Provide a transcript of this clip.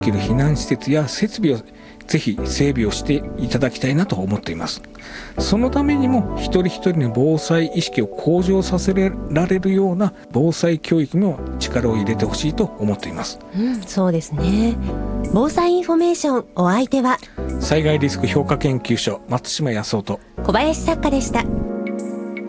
避難施設や設備をぜひ整備をしていただきたいなと思っています。そのためにも一人一人の防災意識を向上させられるような防災教育にも力を入れてほしいと思っています。 そうですね。防災インフォメーション、お相手は災害リスク評価研究所松島康夫と小林作家でした。